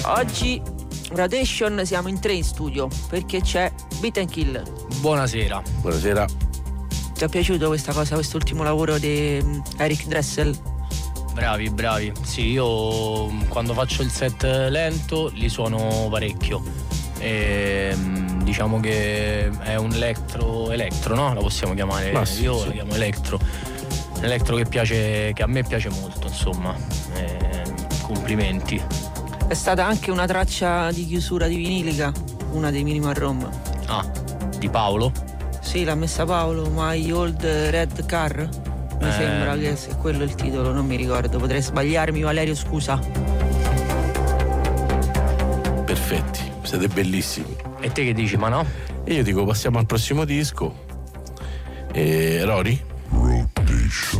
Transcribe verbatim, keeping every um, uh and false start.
Oggi Rotation siamo in tre in studio perché c'è Beat and Kill. Buonasera. Buonasera. Ti è piaciuto questa cosa, quest'ultimo lavoro di Eric Dressel? Bravi, bravi. Sì, io quando faccio il set lento li suono parecchio. E, diciamo che è un electro, electro, no? La possiamo chiamare. Ma sì, io sì. la chiamo electro. Un electro che piace, che a me piace molto, insomma. E, complimenti. È stata anche una traccia di chiusura di vinilica, una dei Minimal Rom. Ah, di Paolo? Sì, l'ha messa Paolo, My Old Red Car. Mi Eh. sembra che sia quello il titolo, non mi ricordo, potrei sbagliarmi, Valerio, scusa. Perfetti, siete bellissimi. E te che dici, ma no? E io dico passiamo al prossimo disco. E Rory?